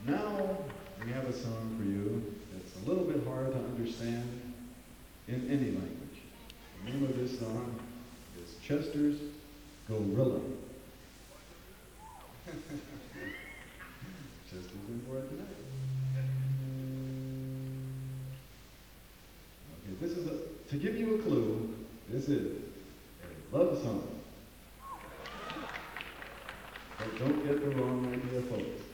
Now we have a song for you that's a little bit hard to understand in any language. The name of this song is Chester's Gorilla. Chester's in for it tonight. Okay, this is to give you a clue, this is a love song. But don't get the wrong idea, folks.